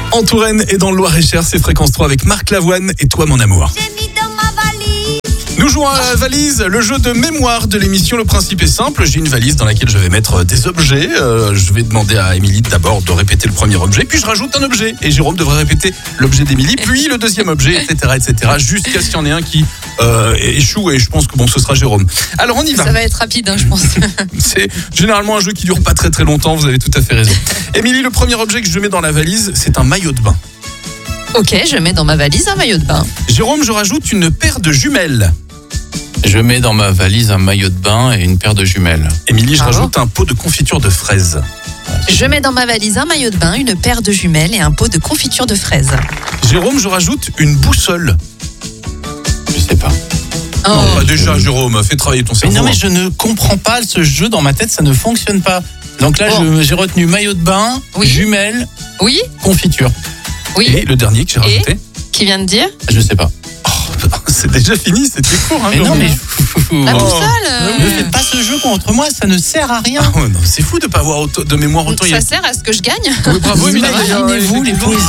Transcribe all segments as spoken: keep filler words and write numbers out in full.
En Touraine et dans le Loir-et-Cher, c'est Fréquence trois avec Marc Lavoine et Toi mon amour. Nous jouons à la valise, le jeu de mémoire de l'émission. Le principe est simple, j'ai une valise dans laquelle je vais mettre des objets. Euh, je vais demander à Émilie d'abord de répéter le premier objet, puis je rajoute un objet. Et Jérôme devrait répéter l'objet d'Émilie, puis le deuxième objet, et cetera, et cetera, jusqu'à ce qu'il y en ait un qui euh, échoue. Et je pense que bon, ce sera Jérôme. Alors on y va. Ça va être rapide, hein, je pense. C'est généralement un jeu qui dure pas très très longtemps, vous avez tout à fait raison. Émilie, le premier objet que je mets dans la valise, c'est un maillot de bain. Ok, je mets dans ma valise un maillot de bain. Jérôme, je rajoute une paire de jumelles. Je mets dans ma valise un maillot de bain et une paire de jumelles. Émilie, je Bravo. rajoute un pot de confiture de fraises. Je mets dans ma valise un maillot de bain, une paire de jumelles et un pot de confiture de fraises. Jérôme, je rajoute une boussole. Je sais pas. Oh. Non, bah déjà, Jérôme, fais travailler ton Mais cerveau. non, mais je ne comprends pas ce jeu dans ma tête, ça ne fonctionne pas. Donc là, Bon. je- j'ai retenu maillot de bain, Oui. jumelles, Oui, confiture. oui. Et le dernier que j'ai Et rajouté, Qui vient de dire Je sais pas. c'est déjà fini, c'était court. Hein, Mais non, Jérôme. mais La Oh. boussole euh, ne faites pas ce jeu contre moi, ça ne sert à rien. Ah ouais, non, c'est fou de pas avoir autant- de mémoire autant. il y a- Ça sert à ce que je gagne. Oui, bravo, Émilie. Imaginez-vous les poésies.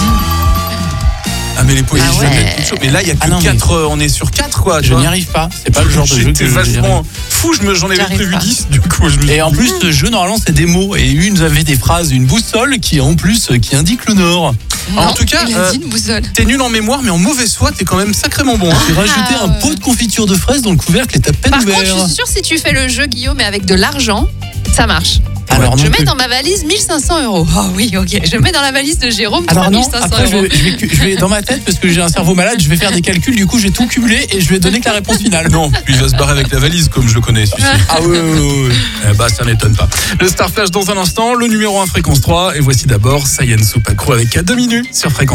Ah, mais les poésies, Ah je vais ouais. mettre tout chaud. Mais là, il y a que Ah non, mais- quatre, on est sur quatre, quoi. tu Je vois. n'y arrive pas. C'est pas le genre de jeu que J'étais je vachement fou, je me, j'en avais J'arrive prévu pas. dix, du coup. Je me suis Et en dit, plus, ce jeu, normalement, c'est des mots. Et une avait des phrases, une boussole qui, en plus, qui indique le nord. En Non, tout cas, il a euh, dit une boussole. t'es nul en mémoire, mais en mauvaise foi, t'es quand même sacrément bon. hein. J'ai rajouté un ouais. pot de confiture de fraises dans le couvercle et t'as peine Par ouvert. contre, je suis sûre si tu fais le jeu, Guillaume, mais avec de l'argent, ça marche. Alors Je non mets plus. dans ma valise mille cinq cents euros. Oh oui, ok. Je mets dans la valise de Jérôme Alors non, trois mille cinq cents après je euros. vais, je, vais, je vais- dans ma tête, parce que j'ai un cerveau malade, je vais faire des calculs, du coup je vais tout cumuler et je vais donner que la réponse finale. Non, puis il va se barrer avec la valise, comme je le connais, celui-ci. Ah oui, oui, oui, oui. Eh bah, ça m'étonne pas. Le Star Flash dans un instant, le numéro un Fréquence trois. Et voici d'abord Sayan Soupacro avec à deux minutes sur Fréquence.